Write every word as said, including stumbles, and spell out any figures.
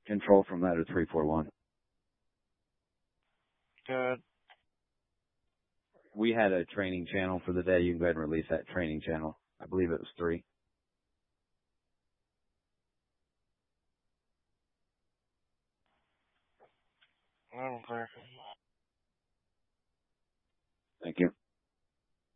Control from that or three four one. Good. We had a training channel for the day. You can go ahead and release that training channel. I believe it was three. Okay. Thank you.